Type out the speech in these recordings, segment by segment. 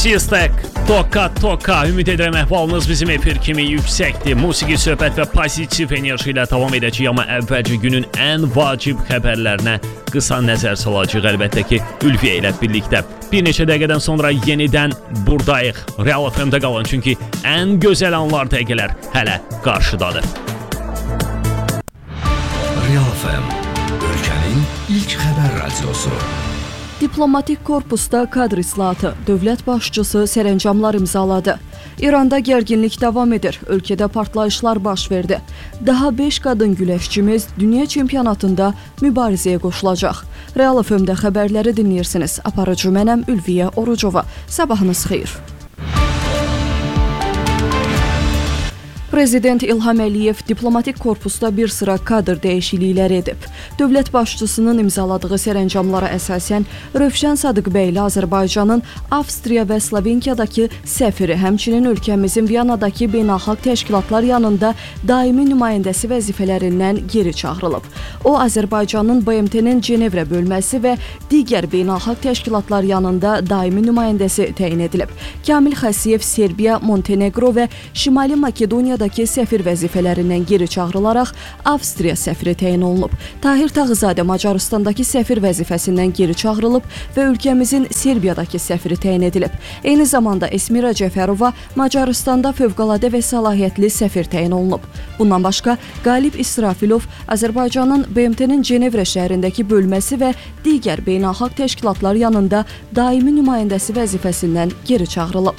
Sistek, Toka. Ümid edirəm əhvalınız bizim efir kimi yüksəkdir. Musiqi, söhbət və pozitiv enerji ilə davam edəcəyik, amma əvvəlcə günün ən vacib xəbərlərinə qısa nəzər salacağıq. Əlbəttə ki, Ülviyə ilə birlikdə. Bir neçə dəqiqədən sonra yenidən buradayıq. Real FM-də qalın, çünki ən gözəl anlar, dəqiqələr hələ qarşıdadır. Real FM, ölkənin ilk xəbər radiosu. Diplomatik korpusda kadr islahatı, dövlət başçısı sərəncamlar imzaladı. İranda gərginlik davam edir, ölkədə partlayışlar baş verdi. Daha 5 qadın güləşçimiz dünya çempionatında mübarizəyə qoşulacaq. Real FM-də xəbərləri dinləyirsiniz. Aparıcı mənəm Ülviyə Orucova. Sabahınız xeyir. Prezident İlham Əliyev diplomatik korpusda bir sıra kadr dəyişiklikləri edib. Dövlət başçısının imzaladığı sərəncamlara əsasən Rövşən Sadıqbəyli Azərbaycanın Avstriya və Slovenkiyadakı səfiri, həmçinin ölkəmizin Viyanadakı beynəlxalq təşkilatlar yanında daimi nümayəndəsi vəzifələrindən geri çağırılıb. O, Azərbaycanın BMT-nin Cenevrə bölməsi və digər beynəlxalq təşkilatlar yanında daimi nümayəndəsi təyin edilib. Kamil Xəsiyev Serbiya, Montenegro və Şimali Makedoniyada səfir vəzifələrindən geri çağırılaraq Avstriya səfiri təyin olunub. Tahir Tağızadə Macaristandakı səfir vəzifəsindən geri çağırılıb və ölkəmizin Serbiyadakı səfiri təyin edilib. Eyni zamanda Esmira Cəfərova Macaristanda fövqəladə və səlahiyyətli səfir təyin olunub. Bundan başqa Qalib İsrafilov Azərbaycanın BMT-nin Cenevrə şəhərindəki bölməsi və digər beynəlxalq təşkilatlar yanında daimi nümayəndəsi vəzifəsindən geri çağırılıb.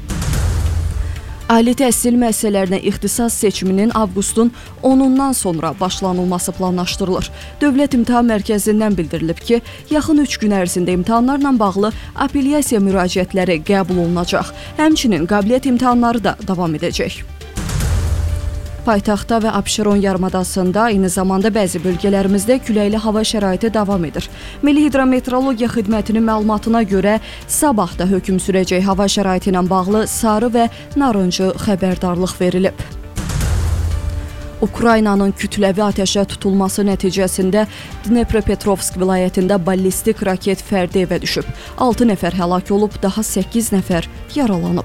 Ali təhsil müəssisələrinə ixtisas seçiminin avqustun 10-undan sonra başlanılması planlaşdırılır. Dövlət İmtahan Mərkəzindən bildirilib ki, yaxın 3 gün ərzində imtahanlarla bağlı apellyasiya müraciətləri qəbul olunacaq. Həmçinin qabiliyyət imtahanları da davam edəcək. Paytaxtda və Abşeron yarımadasında, eyni zamanda bəzi bölgələrimizdə küləkli hava şəraiti davam edir. Milli Hidrometeorologiya Xidmətinin məlumatına görə sabah da hökm sürəcək hava şəraiti ilə bağlı sarı və narıncı xəbərdarlıq verilib. Ukraynanın kütləvi atəşə tutulması nəticəsində Dnepropetrovsk vilayətində ballistik raket fərdi evə düşüb. 6 nəfər həlak olub, daha 8 nəfər yaralanıb.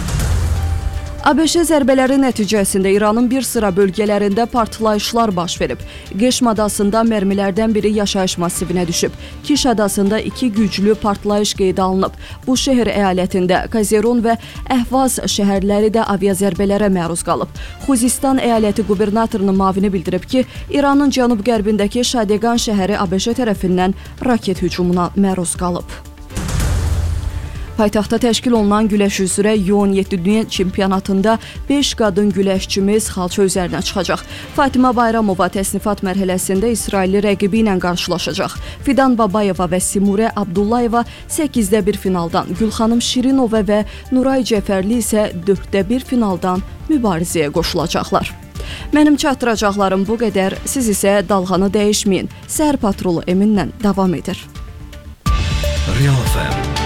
ABŞ zərbələri nəticəsində İranın bir sıra bölgələrində partlayışlar baş verib. Qeşm adasında mərmilərdən biri yaşayış massivinə düşüb. Kiş adasında 2 güclü partlayış qeydə alınıb. Bu şəhər əyalətində Kazeron və Əhvaz şəhərləri də aviazərbələrə məruz qalıb. Xuzistan əyaləti qubernatorunun müavini bildirib ki, İranın cənub-qərbindəki Şadeqan şəhəri ABŞ tərəfindən raket hücumuna məruz qalıb. Paytaxtda təşkil olunan güləş üzrə U17 dünya çempionatında 5 qadın güləşçimiz xalça üzərinə çıxacaq. Fatimə Bayramova təsnifat mərhələsində İsrailli rəqibi ilə qarşılaşacaq. Fidan Babayeva və Simurə Abdullayeva 8də 1 finaldan, Gülxanım Şirinova və Nuray Cəfərli isə 4də 1 finaldan mübarizəyə qoşulacaqlar. Mənim çatdıracaqlarım bu qədər, siz isə dalğanı dəyişməyin. Səhər patrolu Eminlə davam edir. Real FM